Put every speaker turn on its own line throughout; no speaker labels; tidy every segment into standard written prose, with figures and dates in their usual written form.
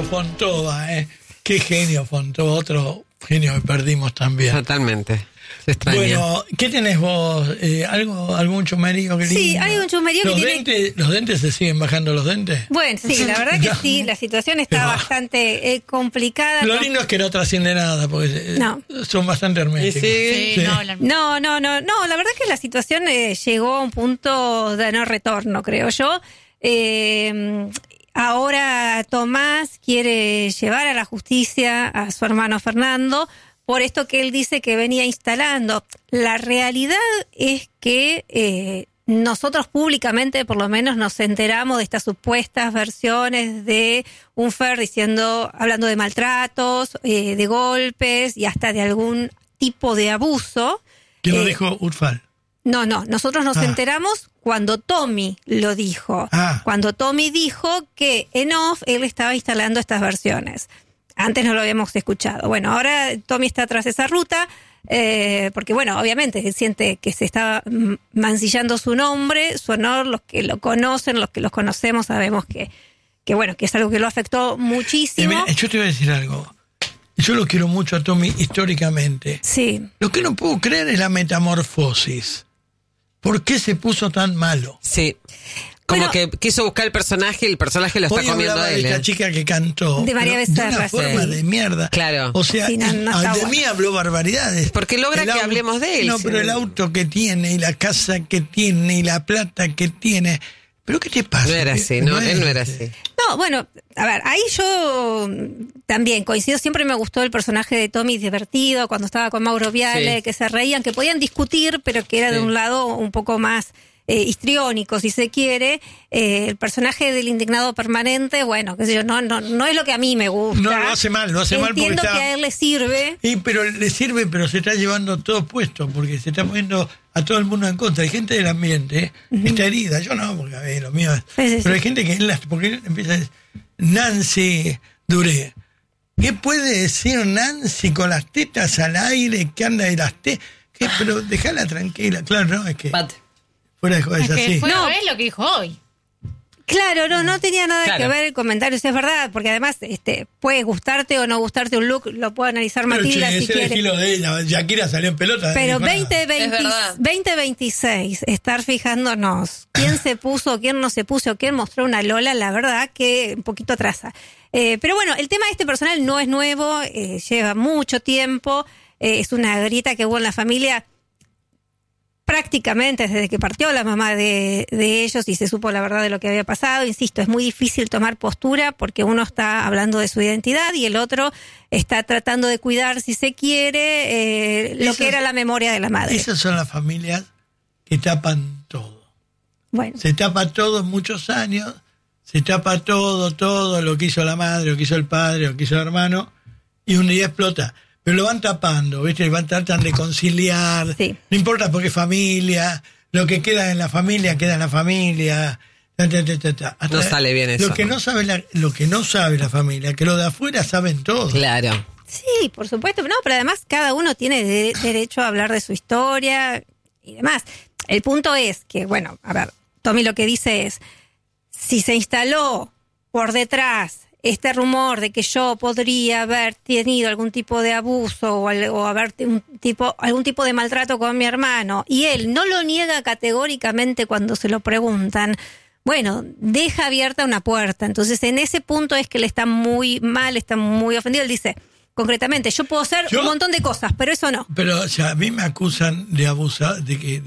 Fontova, Qué genio Fontova, otro genio que perdimos también.
Totalmente. Se extraña.
Bueno, ¿qué tenés vos? ¿Algún chumerío?
Sí, hay un chumerío que tiene...
¿Los dentes se siguen bajando los dentes?
Bueno, sí, la verdad que sí, la situación está bastante complicada.
Lo lindo es que no trasciende nada, porque son bastante herméticos.
Sí. No, la verdad que la situación llegó a un punto de no retorno, creo yo. Ahora Tomás quiere llevar a la justicia a su hermano Fernando por esto que él dice que venía instalando. La realidad es que nosotros públicamente por lo menos nos enteramos de estas supuestas versiones de un Fer hablando de maltratos, de golpes y hasta de algún tipo de abuso.
¿Quién lo dijo? Urfal.
No, nosotros nos enteramos cuando Tommy lo dijo. Cuando Tommy dijo que en off él estaba instalando estas versiones. Antes no lo habíamos escuchado. Bueno, ahora Tommy está tras esa ruta, porque bueno, obviamente él siente que se está mancillando su nombre, su honor. Los que lo conocen, los que los conocemos, sabemos que bueno, que es algo que lo afectó muchísimo.
Mira, yo te voy a decir algo. Yo lo quiero mucho a Tommy históricamente.
Sí.
Lo que no puedo creer es la metamorfosis. ¿Por qué se puso tan malo?
Sí. Como que quiso buscar el personaje y el personaje lo está comiendo a él.
De esta chica que cantó.
De María Becerra.
De una forma de mierda.
Claro.
O sea, de mí habló barbaridades.
Porque logra que hablemos de él.
No, pero el auto que tiene y la casa que tiene y la plata que tiene. ¿Pero qué te pasa?
No era así, él no era así.
No, bueno, a ver, ahí yo también coincido, siempre me gustó el personaje de Tommy divertido, cuando estaba con Mauro Viale, que se reían, que podían discutir, pero que era de un lado un poco más histriónico, si se quiere. El personaje del indignado permanente, bueno, qué sé yo, no es lo que a mí me gusta.
No, lo hace mal porque
entiendo que a él le sirve.
Pero le sirve, pero se está llevando todo puesto, porque se está poniendo a todo el mundo en contra. Hay gente del ambiente que está herida, yo no, porque a ver, lo mío es... Pero hay gente que porque él empieza a decir, Nancy Duré. ¿Qué puede decir Nancy con las tetas al aire? ¿Qué anda de las tetas? Pero déjala tranquila, claro, no, es que... Fuera de cosas así.
No, es lo que dijo hoy.
Claro, no tenía nada que ver el comentario, es verdad, porque además puede gustarte o no gustarte un look, lo puede analizar Matilda si quiere.
El estilo de ella, Shakira salió en pelota.
Pero 2026, estar fijándonos quién se puso, quién no se puso, quién mostró una Lola, la verdad que un poquito atrasa. Pero bueno, el tema de este personal no es nuevo, lleva mucho tiempo, es una grieta que hubo en la familia prácticamente desde que partió la mamá de ellos y se supo la verdad de lo que había pasado. Insisto, es muy difícil tomar postura porque uno está hablando de su identidad y el otro está tratando de cuidar, si se quiere, lo que era la memoria de la madre.
Esas son las familias que tapan todo.
Bueno.
Se tapa todo en muchos años, se tapa todo lo que hizo la madre, lo que hizo el padre, lo que hizo el hermano, y un día explota. Pero lo van tapando, ¿viste? Tratan de conciliar. Sí. No importa porque es familia, lo que queda en la familia queda en la familia.
No sale bien eso.
Lo que no sabe la familia, que lo de afuera saben todo.
Claro.
Sí, por supuesto. No, pero además cada uno tiene derecho a hablar de su historia y demás. El punto es que, bueno, a ver, Tommy lo que dice es, si se instaló por detrás este rumor de que yo podría haber tenido algún tipo de abuso o haber algún tipo de maltrato con mi hermano, y él no lo niega categóricamente cuando se lo preguntan, bueno, deja abierta una puerta. Entonces, en ese punto es que él está muy mal, está muy ofendido. Él dice, concretamente, yo puedo hacer un montón de cosas, pero eso no.
Pero, o sea, a mí me acusan de abusar,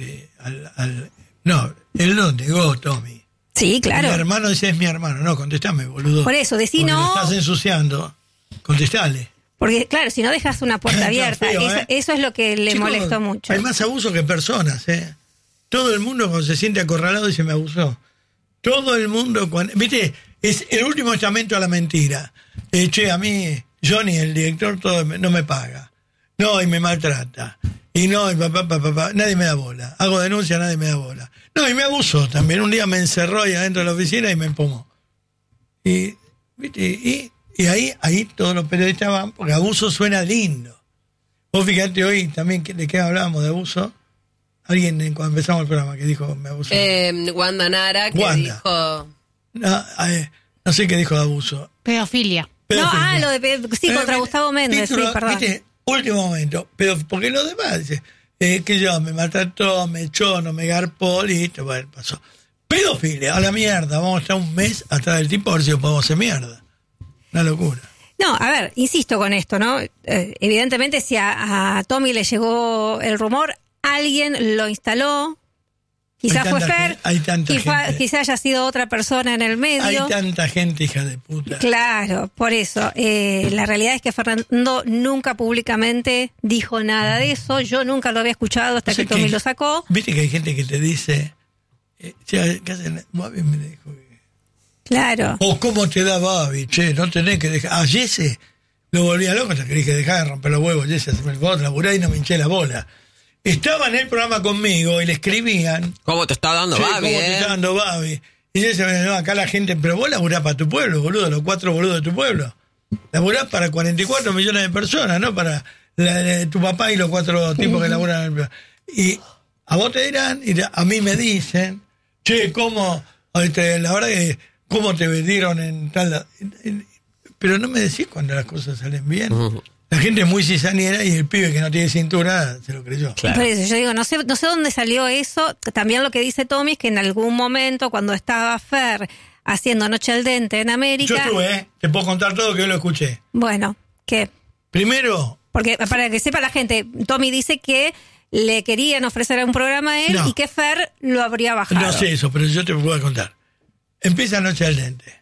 no, él lo negó, Tommy.
Sí, claro.
Mi hermano dice, es mi hermano. No, contestame, boludo.
Por eso, decí no.
Lo estás ensuciando. Contestale.
Porque, claro, si no dejas una puerta abierta, feo, eso es lo que le molestó mucho.
Hay más abuso que personas, ¿eh? Todo el mundo cuando se siente acorralado dice, me abusó. Todo el mundo, viste, es el último estamento a la mentira. A mí, Johnny, el director, todo no me paga. No, y me maltrata. Y no, y papá, nadie me da bola. Hago denuncia, nadie me da bola. No, y me abusó también. Un día me encerró ahí adentro de la oficina y me empomó. Y ahí todos los periodistas van, porque abuso suena lindo. Vos fíjate hoy también de qué hablábamos de abuso. Alguien cuando empezamos el programa que dijo me abusó.
Wanda Nara, que dijo...
No sé qué dijo de abuso.
Pedofilia.
Pedofilia.
Lo de sí, contra Gustavo Méndez,
título,
sí, perdón.
¿viste? Último momento. Pero porque los demás dicen que yo me maltrató, me echó, no me garpó, listo, bueno, pasó. Pedofilia, a la mierda. Vamos a estar un mes atrás del tipo a ver si lo podemos hacer mierda. Una locura.
No, a ver, insisto con esto, ¿no? Evidentemente, si a Tommy le llegó el rumor, alguien lo instaló. Quizás fue Fer, quizás haya sido otra persona en el medio.
Hay tanta gente, hija de puta.
Claro, por eso. La realidad es que Fernando nunca públicamente dijo nada de eso. Yo nunca lo había escuchado hasta que Tommy lo sacó.
Viste que hay gente que te dice, ¿qué hacen? Babi me dijo que...
Claro.
O cómo te da Babi, no tenés que dejar. A Jesse lo volvía loco hasta que dije, dejá de romper los huevos, Jesse, haceme el favor, laburá y no me hinché la bola. Estaba en el programa conmigo y le escribían.
¿Cómo te está dando Babi?
¿Cómo te está dando Babi? Y Jesse me dijo, acá la gente, pero vos laburás para tu pueblo, boludo, los 4 boludos de tu pueblo. Laburás para 44 millones de personas, no para tu papá y los 4 tipos que laburan en el pueblo. Y a vos te dirán, y a mí me dicen, ¿cómo? La verdad que, ¿cómo te vendieron en tal? Pero no me decís cuando las cosas salen bien. La gente es muy cizañera y el pibe que no tiene cintura se lo creyó.
Claro. Por eso yo digo, no sé dónde salió eso. También lo que dice Tommy es que en algún momento, cuando estaba Fer haciendo Noche al Dente en América...
Yo estuve, te puedo contar todo que yo lo escuché.
Bueno, ¿qué?
Primero...
Porque para que sepa la gente, Tommy dice que le querían ofrecer un programa a él y que Fer lo habría bajado.
No sé eso, pero yo te puedo contar. Empieza Noche al Dente.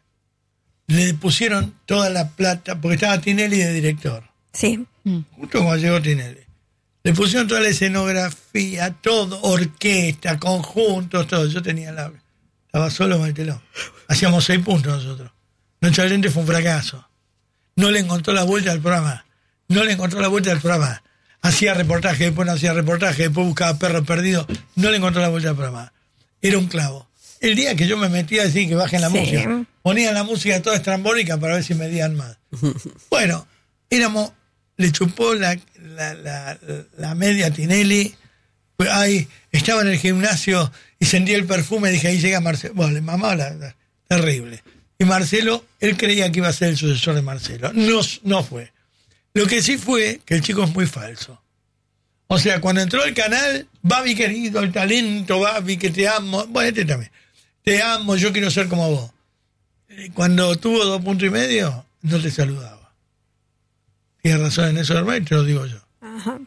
Le pusieron toda la plata, porque estaba Tinelli de director.
Sí.
Justo cuando llegó Tinelli. Le pusieron toda la escenografía, todo, orquesta, conjuntos, todo. Yo estaba solo con el telón. Hacíamos 6 puntos nosotros. Noche al Dente fue un fracaso. No le encontró la vuelta al programa. Hacía reportaje, después no hacía reportaje, después buscaba perros perdidos. No le encontró la vuelta al programa. Era un clavo. El día que yo me metía a decir que bajen la música, ponían la música toda estrambólica para ver si medían más. Bueno, le chupó la media a Tinelli. Ahí estaba en el gimnasio y sentía el perfume, dije, ahí llega Marcelo. Bueno, le mamaba terrible. Y Marcelo, él creía que iba a ser el sucesor de Marcelo. No fue. Lo que sí fue que el chico es muy falso. O sea, cuando entró al canal, Babi querido, el talento, Babi, que te amo. Bueno, también. Te amo, yo quiero ser como vos. Cuando tuvo 2,5 puntos, no te saludaba. Tienes razón en eso, hermano, y te lo digo yo.
Ajá.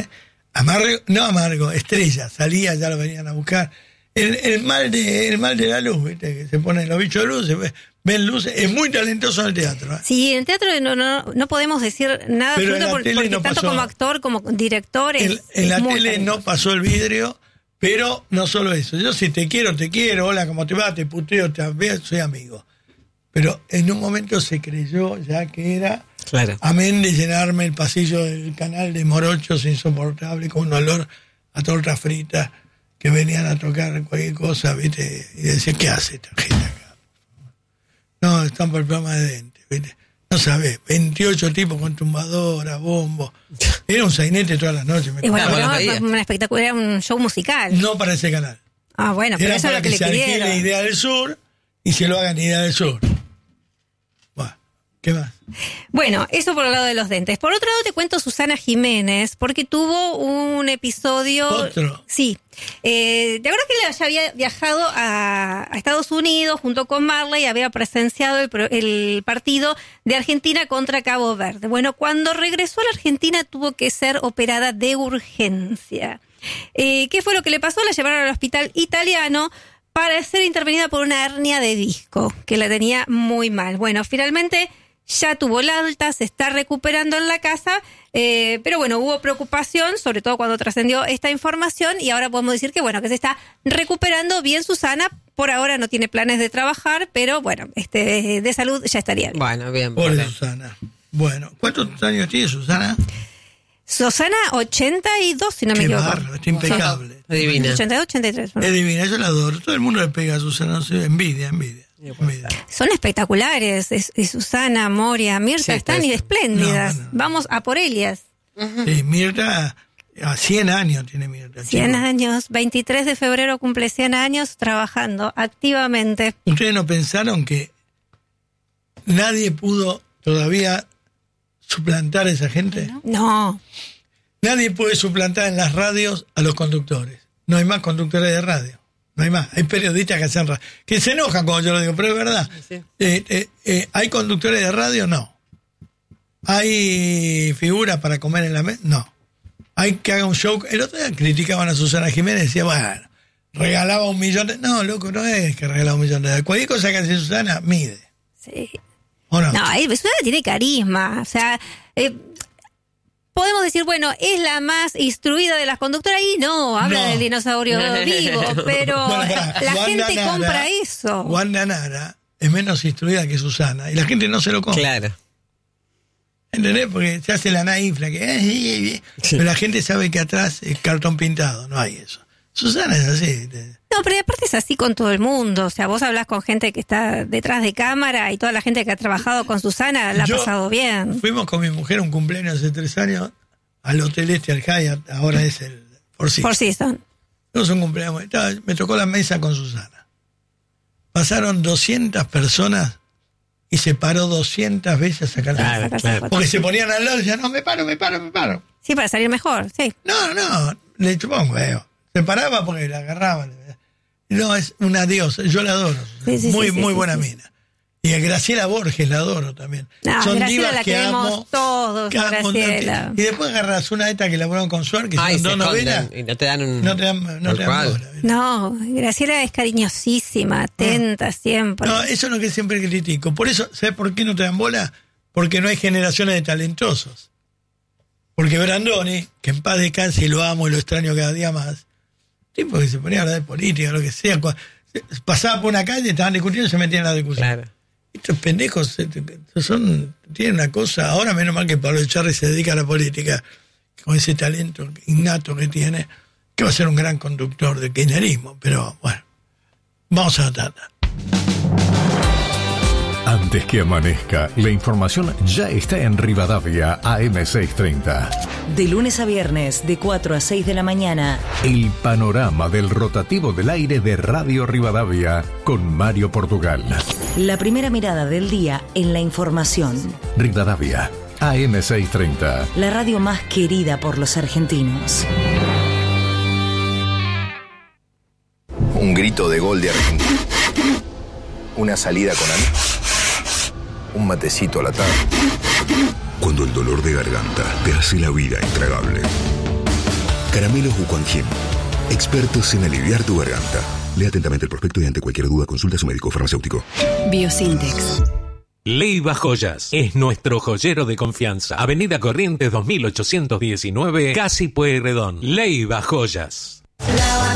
Amargo, Estrella, salía, ya lo venían a buscar. El mal de la luz, ¿viste? Que se ponen los bichos de luz, ven luces, es muy talentoso en el teatro.
Sí, en el teatro no podemos decir nada, porque
no
tanto como actor como director
en la tele no pasó el vidrio, pero no solo eso. Yo si te quiero, hola, ¿cómo te va? Te puteo, te veo, soy amigo. Pero en un momento se creyó ya que era, amén de llenarme el pasillo del canal de morochos insoportable con un olor a torta frita que venían a tocar cualquier cosa, ¿viste? Y decía, ¿qué hace esta gente acá? No, están por el programa de Dente, ¿viste? No sabés, 28 tipos con tumbadora, bombo. Era un sainete todas las noches.
Una espectacular, era un show musical.
No para ese canal.
Ah, bueno, pero
era
eso es lo que le pidieron. Era para
que se alquile Idea del Sur y se lo hagan Idea del Sur. Bueno, ¿qué más?
Bueno, eso por el lado de los dentes. Por otro lado te cuento Susana Jiménez, porque tuvo un episodio...
¿Otro?
Sí. ¿Te acuerdas que ella había viajado a Estados Unidos junto con Marley y había presenciado el partido de Argentina contra Cabo Verde? Bueno, cuando regresó a la Argentina tuvo que ser operada de urgencia. ¿Qué fue lo que le pasó? La llevaron al hospital italiano para ser intervenida por una hernia de disco, que la tenía muy mal. Bueno, finalmente ya tuvo la alta, se está recuperando en la casa, pero bueno, hubo preocupación, sobre todo cuando trascendió esta información, y ahora podemos decir que bueno, que se está recuperando bien Susana. Por ahora no tiene planes de trabajar, pero bueno, de salud ya estaría bien.
Bueno, bien.
Pobre Susana. Bueno, ¿cuántos años tiene Susana?
Susana, 82, si no me equivoco.
Qué barro, está impecable.
Es divina.
82, 83. Bueno.
Es divina, yo la adoro. Todo el mundo le pega a Susana, no sé, envidia.
Son espectaculares, Susana, Moria, Mirta, están espléndidas. No. Vamos a por ellas.
Sí, Mirta, a 100 años tiene Mirta.
100 años, 23 de febrero cumple 100 años trabajando activamente.
¿Ustedes no pensaron que nadie pudo todavía suplantar a esa gente?
No.
Nadie puede suplantar en las radios a los conductores. No hay más conductores de radio. No hay más. Hay periodistas que hacen radio, que se enojan cuando yo lo digo, pero es verdad. Sí. ¿Hay conductores de radio? No. ¿Hay figuras para comer en la mesa? No. ¿Hay que haga un show? El otro día criticaban a Susana Jiménez y decía, bueno, regalaba 1 millón de... No, loco, no es que regalaba 1 millón de dólares. Cualquier cosa que hace Susana, mide.
Sí.
¿O no?
No, Susana tiene carisma. O sea, podemos decir, bueno, es la más instruida de las conductoras y no, habla del dinosaurio vivo, pero bueno, la gente Nara, compra eso.
Wanda Nara es menos instruida que Susana y la gente no se lo compra.
Claro.
¿Entendés? Porque se hace la naifla, que pero la gente sabe que atrás es cartón pintado, no hay eso. Susana es así.
No, pero aparte es así con todo el mundo. O sea, vos hablás con gente que está detrás de cámara y toda la gente que ha trabajado con Susana la ha pasado bien.
Fuimos con mi mujer a un cumpleaños hace 3 años al Hotel al Hyatt, ahora es el Four Seasons. Fuimos a un cumpleaños, me tocó la mesa con Susana. Pasaron 200 personas y se paró 200 veces a sacar la foto. Porque se ponían al lado y decían, no, me paro.
Sí, para salir mejor, sí.
No, le chupaba un huevo. Se paraba porque la agarraban. No, es una diosa, yo la adoro. Sí, muy buena mina. Y a Graciela Borges la adoro también.
No,
son
Graciela
divas
la
que
amo. Todos, Graciela.
Y después agarras una esta que elaboraron con Suar, que son 2 novelas.
Y no te dan un...
No te dan bola.
No, Graciela es cariñosísima, atenta siempre.
No, eso es lo que siempre critico. Por eso, ¿sabes por qué no te dan bola? Porque no hay generaciones de talentosos. Porque Brandoni, que en paz descanse y lo amo y lo extraño cada día más, tipo que se ponía a hablar de política, lo que sea, pasaba por una calle, estaban discutiendo y se metían en la discusión. Claro. Estos pendejos tienen una cosa, ahora menos mal que Pablo Echarri se dedica a la política, con ese talento innato que tiene, que va a ser un gran conductor del kirchnerismo, pero bueno, vamos a tratar.
Antes que amanezca, la información ya está en Rivadavia AM630.
De lunes a viernes, de 4 a 6 de la mañana.
El panorama del rotativo del aire de Radio Rivadavia con Mario Portugal.
La primera mirada del día en la información.
Rivadavia AM630.
La radio más querida por los argentinos.
Un grito de gol de Argentina. Una salida con amigos. Un matecito a la tarde.
Cuando el dolor de garganta te hace la vida intragable. Caramelos Wuquanjin. Expertos en aliviar tu garganta. Lea atentamente el prospecto y ante cualquier duda consulta a su médico farmacéutico.
Biosintex.
Leiva Joyas es nuestro joyero de confianza. Avenida Corrientes 2819, Casi Pueyrredón. Leiva Joyas.